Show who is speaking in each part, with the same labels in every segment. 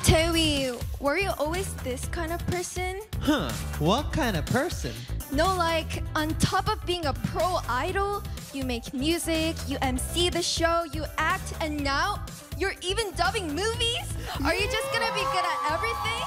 Speaker 1: Taewi, were you always this kind of person?
Speaker 2: Huh, what kind of person?
Speaker 1: No, like on top of being a pro idol, you make music, you MC the show, you act, and now you're even dubbing movies? Are you just gonna be good at everything?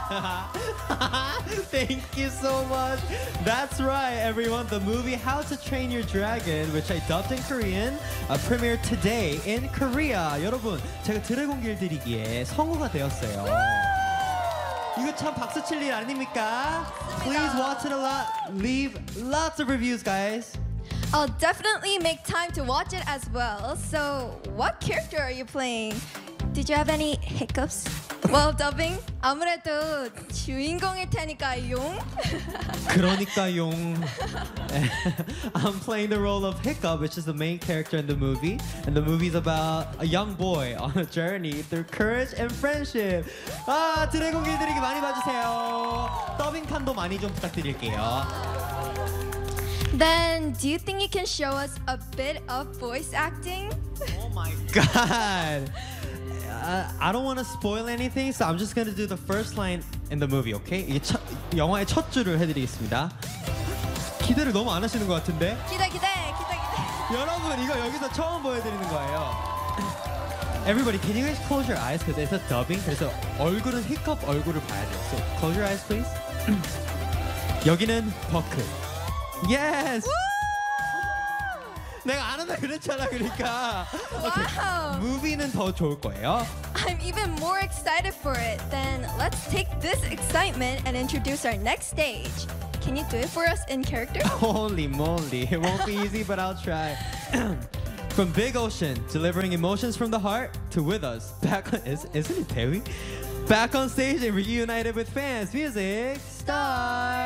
Speaker 2: Thank you so much. That's right, everyone. The movie How to Train Your Dragon, which I dubbed in Korean, premiered today in Korea. 여러분, 제가 드래곤 길들이기에 성우가 되었어요. 이거 참 박수 칠 일 아닙니까? Please watch it a lot. Leave lots of reviews, guys.
Speaker 1: I'll definitely make time to watch it as well. So, what character are you playing? Did you have any hiccups while dubbing? 아무래도 주인공일 테니까요.
Speaker 2: 그러니까요. I'm playing the role of Hiccup, which is the main character in the movie. And the movie's about a young boy on a journey through courage and friendship. 아, 드래곤 길들이기 많이 봐주세요. 더빙판도 많이 좀 부탁드릴게요.
Speaker 1: Then, do you think you can show us a bit of voice acting?
Speaker 2: Oh my god. I don't want to spoil anything, so I'm just going to do the first line in the movie, okay? 이게 영화의 첫 줄을 해드리겠습니다. 기대를 너무 안 하시는 것 같은데?
Speaker 1: 기대.
Speaker 2: 여러분, 이거 여기서 처음 보여드리는 거예요. Everybody, can you guys close your eyes? Because it's a dubbing. 그래서 얼굴은 히컵 얼굴을 봐야 돼요. So, close your eyes, please. 여기는 버크. Yes! 내가 안 한다 그랬잖아, 그러니까.
Speaker 1: Wow.
Speaker 2: 무비는 더 좋을 거예요.
Speaker 1: I'm even more excited for it. Then let's take this excitement and introduce our next stage. Can you do it for us in character?
Speaker 2: Holy moly, it won't be easy, but I'll try. From Big Ocean, delivering emotions from the heart, to With Us, back on, isn't it Taewi? Back on stage and reunited with fans. Music, start!